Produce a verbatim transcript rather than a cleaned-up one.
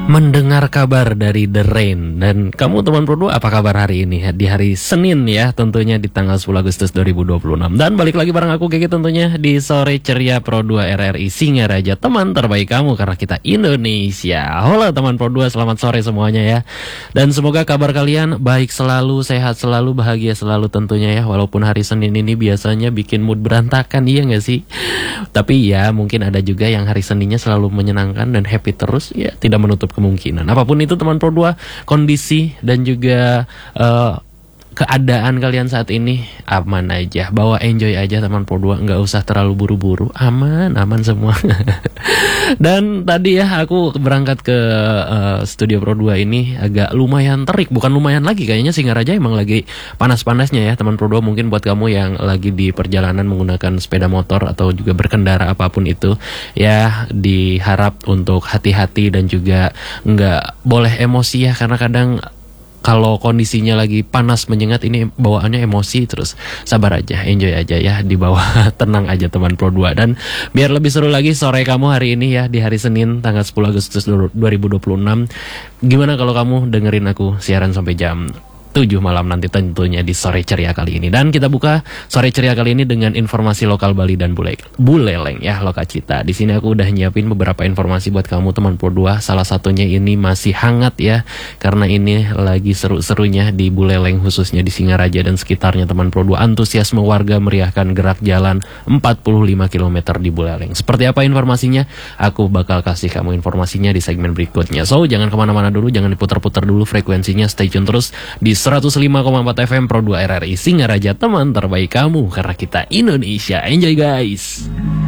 mendengar kabar dari The Rain. Dan kamu teman Pro dua apa kabar hari ini? Di hari Senin ya, tentunya di tanggal sepuluh Agustus dua ribu dua puluh enam. Dan balik lagi bareng aku Gigi tentunya di Sore Ceria Pro dua R R I Singaraja, teman terbaik kamu karena kita Indonesia. Halo teman Pro dua, selamat sore semuanya ya. Dan semoga kabar kalian baik selalu, sehat selalu, bahagia selalu tentunya ya. Walaupun hari Senin ini biasanya bikin mood berantakan, iya gak sih? Tapi ya mungkin ada juga yang hari Seninnya selalu menyenangkan dan happy terus, ya tidak menutup kemungkinan. Apapun itu teman Pro dua, kondisi dan juga uh, keadaan kalian saat ini aman aja, bawa enjoy aja teman Pro dua, nggak usah terlalu buru-buru, aman aman semua. Dan tadi ya aku berangkat ke uh, studio Pro dua ini agak lumayan terik, bukan lumayan lagi, kayaknya Singaraja emang lagi panas-panasnya ya teman Pro dua. Mungkin buat kamu yang lagi di perjalanan menggunakan sepeda motor atau juga berkendara apapun itu ya, diharap untuk hati-hati dan juga nggak boleh emosi ya, karena kadang kalau kondisinya lagi panas menyengat ini bawaannya emosi, terus sabar aja, enjoy aja ya, di bawah tenang aja teman Pro dua. Dan biar lebih seru lagi sore kamu hari ini ya, di hari Senin tanggal sepuluh Agustus dua ribu dua puluh enam. Gimana kalau kamu dengerin aku siaran sampai jam tujuh malam nanti tentunya di Sore Ceria kali ini. Dan kita buka Sore Ceria kali ini dengan informasi lokal Bali dan Bule, Buleleng ya, Lokacita. Di sini aku udah nyiapin beberapa informasi buat kamu teman Pro dua. Salah satunya ini masih hangat ya, karena ini lagi seru-serunya di Buleleng, khususnya di Singaraja dan sekitarnya teman Pro dua. Antusiasme warga meriahkan gerak jalan empat puluh lima kilometer di Buleleng. Seperti apa informasinya? Aku bakal kasih kamu informasinya di segmen berikutnya. So jangan kemana-mana dulu, jangan diputar-putar dulu frekuensinya, stay tune terus di seratus lima koma empat F M Pro dua R R I Singaraja, teman terbaik kamu karena kita Indonesia. Enjoy guys.